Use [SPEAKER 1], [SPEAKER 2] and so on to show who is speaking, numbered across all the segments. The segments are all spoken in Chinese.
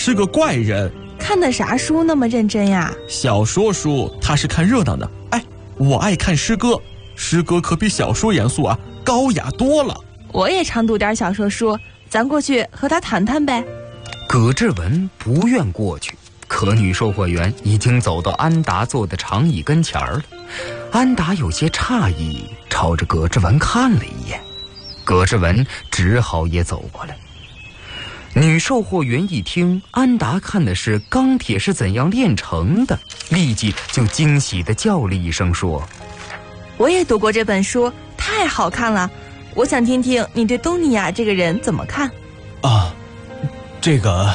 [SPEAKER 1] 是个怪人。
[SPEAKER 2] 看的啥书那么认真呀？
[SPEAKER 1] 小说书，他是看热闹的。我爱看诗歌，诗歌可比小说严肃啊，高雅多了。
[SPEAKER 2] 我也常读点小说书，咱过去和他谈谈呗。
[SPEAKER 3] 葛志文不愿过去，可女售货员已经走到安达坐的长椅跟前了。安达有些诧异，朝着葛志文看了一眼，葛志文只好也走过来。女售货员一听安达看的是钢铁是怎样炼成的，立即就惊喜地叫了一声说：
[SPEAKER 2] 我也读过这本书，太好看了，我想听听你对东尼亚这个人怎么看。
[SPEAKER 1] 这个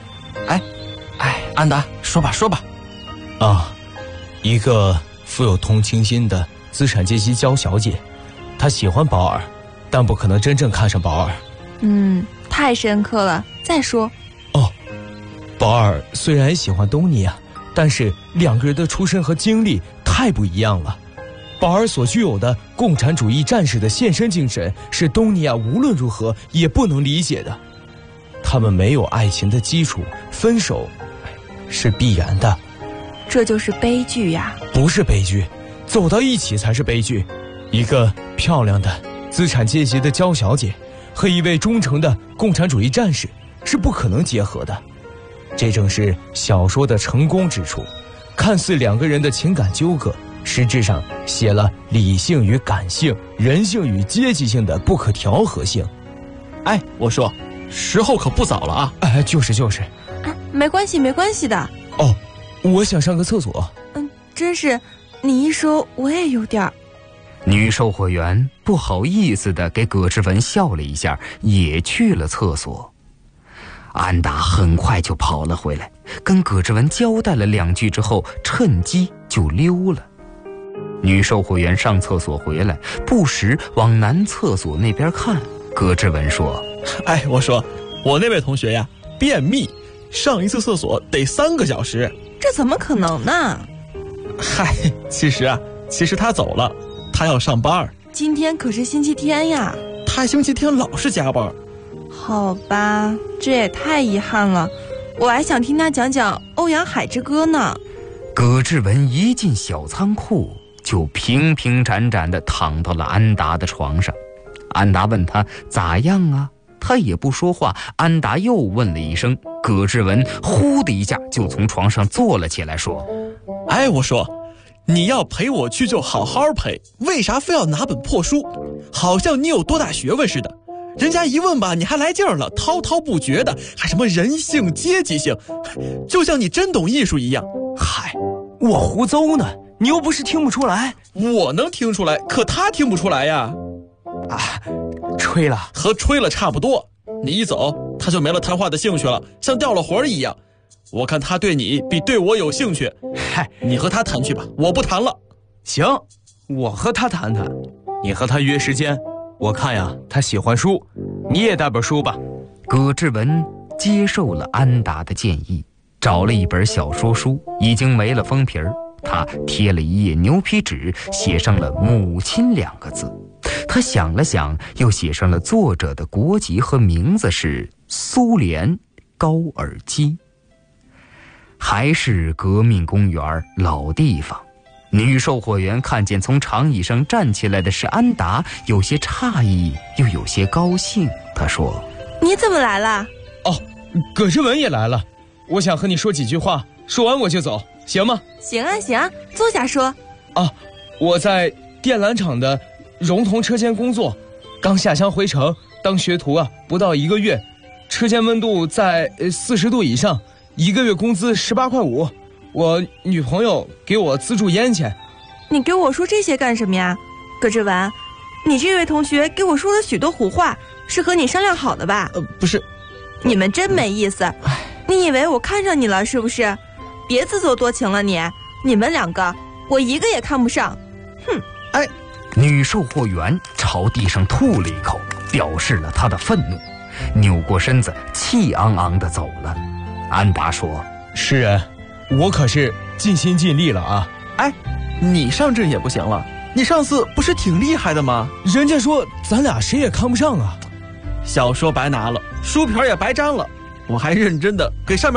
[SPEAKER 1] 安达，说吧一个富有同情心的资产阶级娇小姐，她喜欢保尔，但不可能真正看上保尔。
[SPEAKER 2] 太深刻了，再说。
[SPEAKER 1] 保尔虽然喜欢东尼亚，但是两个人的出身和经历太不一样了。保尔所具有的共产主义战士的献身精神是东尼亚无论如何也不能理解的。他们没有爱情的基础，分手是必然的。
[SPEAKER 2] 这就是悲剧呀。
[SPEAKER 1] 不是悲剧，走到一起才是悲剧。一个漂亮的资产阶级的娇小姐和一位忠诚的共产主义战士是不可能结合的。这正是小说的成功之处，看似两个人的情感纠葛，实质上写了理性与感性、人性与阶级性的不可调和性。我说时候可不早了啊。就是。
[SPEAKER 2] 没关系的。
[SPEAKER 1] 我想上个厕所。
[SPEAKER 2] 真是，你一说我也有点。
[SPEAKER 3] 女售货员不好意思地给葛志文笑了一下，也去了厕所。安达很快就跑了回来，跟葛志文交代了两句之后，趁机就溜了。女售货员上厕所回来，不时往男厕所那边看。葛志文说：
[SPEAKER 1] 我说我那位同学呀，便秘，上一次厕所得3个小时。
[SPEAKER 2] 这怎么可能呢？
[SPEAKER 1] 其实他走了，他要上班。
[SPEAKER 2] 今天可是星期天呀。
[SPEAKER 1] 他星期天老是加班。
[SPEAKER 2] 好吧，这也太遗憾了，我还想听他讲讲《欧阳海之歌》呢。
[SPEAKER 3] 葛志文一进小仓库，就平平展展地躺到了安达的床上。安达问他咋样啊，他也不说话。安达又问了一声，葛志文呼的一下就从床上坐了起来，说：
[SPEAKER 1] 我说你要陪我去就好好陪，为啥非要拿本破书，好像你有多大学问似的。人家一问吧，你还来劲儿了，滔滔不绝的，还什么人性阶级性，就像你真懂艺术一样。我胡诌呢，你又不是听不出来。我能听出来，可他听不出来呀。吹了，和吹了差不多。你一走，他就没了谈话的兴趣了，像掉了魂一样。我看他对你比对我有兴趣。你和他谈去吧，我不谈了。行，我和他谈谈，你和他约时间。我看呀，他喜欢书，你也带本书吧。
[SPEAKER 3] 葛志文接受了安达的建议，找了一本小说书，已经没了封皮儿。他贴了一页牛皮纸，写上了母亲2个字。他想了想，又写上了作者的国籍和名字是苏联高尔基。还是革命公园老地方。女售货员看见从长椅上站起来的是安达，有些诧异又有些高兴。她说：
[SPEAKER 2] 你怎么来了？
[SPEAKER 1] 葛志文也来了，我想和你说几句话，说完我就走，行吗？
[SPEAKER 2] 行啊，坐下说。
[SPEAKER 1] 我在电缆厂的熔铜车间工作，刚下乡回城当学徒不到1个月，车间温度在40度以上，1个月工资18块5。我女朋友给我资助烟钱。
[SPEAKER 2] 你给我说这些干什么呀？葛志文，你这位同学给我说了许多胡话，是和你商量好的吧？
[SPEAKER 1] 不是。
[SPEAKER 2] 你们真没意思。你以为我看上你了是不是？别自作多情了你们2个我一个也看不上。
[SPEAKER 3] 女售货员朝地上吐了一口，表示了她的愤怒，扭过身子气昂昂地走了。安达说：
[SPEAKER 1] 诗人，我可是尽心尽力了啊。你上阵也不行了，你上次不是挺厉害的吗？人家说咱俩谁也看不上啊。小说白拿了，书皮也白粘了，我还认真的给上面